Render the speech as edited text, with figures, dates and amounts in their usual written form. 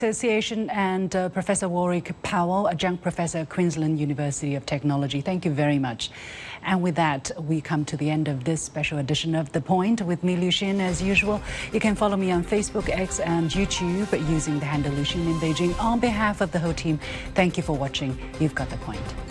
Association and Professor Warwick Powell, Adjunct Professor at Queensland University of Technology. Thank you very much. And with that, we come to the end of this special edition of The Point with me, Lucien, as usual. You can follow me on Facebook, X and YouTube using the handle Lucien in Beijing. On behalf of the whole team, thank you for watching. You've got The Point.